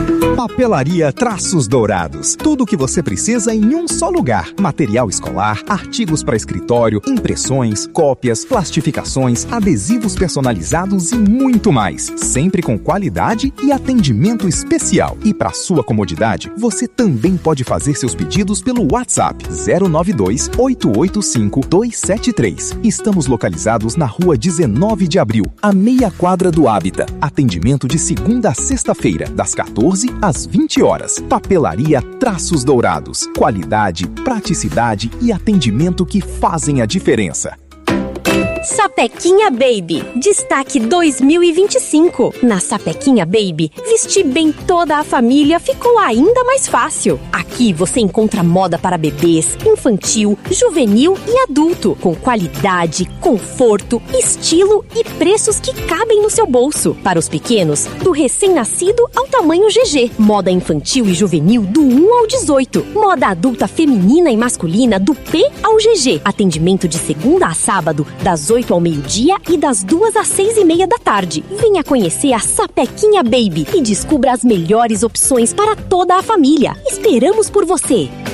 Papelaria Traços Dourados. Tudo o que você precisa em um só lugar. Material escolar, artigos para escritório, impressões, cópias, plastificações, adesivos personalizados e muito mais. Sempre com qualidade e atendimento especial. E para sua comodidade, você também pode fazer seus pedidos pelo WhatsApp 092 885 273. Estamos localizados na rua 19 de abril, a meia quadra do Hábita. Atendimento de segunda a sexta-feira, das 14 às 20 horas. Papelaria Traços Dourados. Qualidade, praticidade e atendimento que fazem a diferença. Sapequinha Baby, destaque 2025. Na Sapequinha Baby, vestir bem toda a família ficou ainda mais fácil. Aqui você encontra moda para bebês, infantil, juvenil e adulto, com qualidade, conforto, estilo e preços que cabem no seu bolso. Para os pequenos, do recém-nascido ao tamanho GG. Moda infantil e juvenil do 1 ao 18. Moda adulta feminina e masculina do P ao GG. Atendimento de segunda a sábado, das 8 ao meio-dia e das 2 às 6:30 da tarde. Venha conhecer a Sapequinha Baby e descubra as melhores opções para toda a família. Esperamos por você!